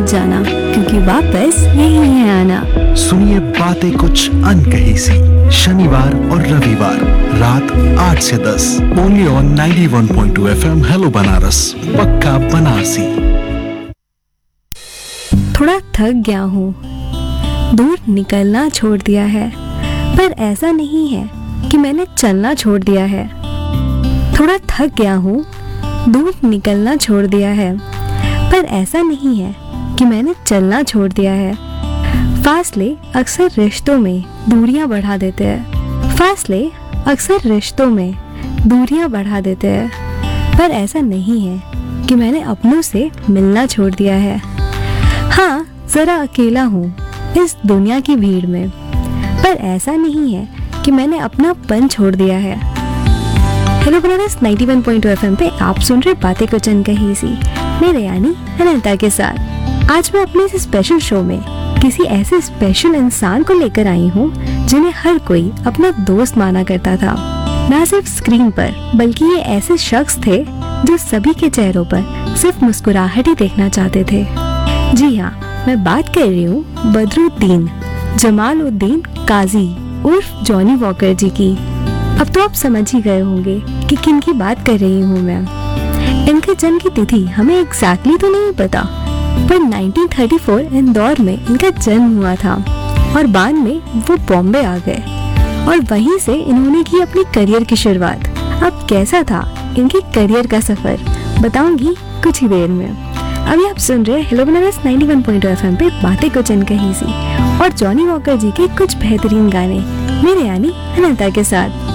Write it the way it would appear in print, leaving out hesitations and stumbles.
जाना, क्योंकि वापस यही है आना। सुनिए बातें कुछ अनकही सी, शनिवार और रविवार रात 8 से 10 only on 91.2 FM। Hello Banaras, पक्का बनारसी। थोड़ा थक गया हूँ, दूर निकलना छोड़ दिया है, पर ऐसा नहीं है कि मैंने चलना छोड़ दिया है। थोड़ा थक गया हूँ, दूर निकलना छोड़ दिया है, पर ऐसा नहीं है कि मैंने चलना छोड़ दिया है। फासले अक्सर रिश्तों में दूरियां बढ़ा देते हैं। फासले अक्सर रिश्तों में दूरियां बढ़ा देते हैं, पर ऐसा नहीं है कि मैंने अपनों से मिलना छोड़ दिया है। हाँ, जरा अकेला हूँ इस दुनिया की भीड़ में, पर ऐसा नहीं है कि मैंने अपनापन छोड़ दिया है। हेलो बनारस 91.2 FM पे आप सुन रहे बातें कुछ अनकही सी, मेरे यानी अनंता के साथ। आज मैं अपने इस स्पेशल शो में किसी ऐसे स्पेशल इंसान को लेकर आई हूँ जिन्हें हर कोई अपना दोस्त माना करता था। ना सिर्फ स्क्रीन पर, बल्कि ये ऐसे शख्स थे जो सभी के चेहरों पर सिर्फ मुस्कुराहट ही देखना चाहते थे। जी हाँ, मैं बात कर रही हूँ बदरुद्दीन जमालुद्दीन काजी उर्फ जॉनी वॉकर जी की। अब तो आप समझ ही गए होंगे कि किन की बात कर रही हूँ मैं। इनके जन्म की तिथि हमें एग्जैक्टली तो नहीं पता, पर 1934 इंदौर में इनका जन्म हुआ था और बाद में वो बॉम्बे आ गए और वहीं से इन्होंने की अपनी करियर की शुरुआत। अब कैसा था इनके करियर का सफर, बताऊंगी कुछ ही देर में। अभी आप सुन रहे हेलो बनारस 91.2 FM पे बातें कुछ अनकही सी और जॉनी वॉकर जी के कुछ बेहतरीन गाने, मेरे यानी अनंता के साथ।